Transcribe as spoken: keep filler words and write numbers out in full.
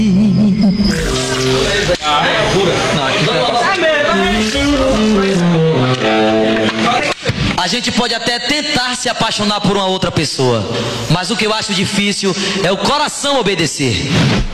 A gente pode até tentar se apaixonar por uma outra pessoa, mas o que eu acho difícil é o coração obedecer.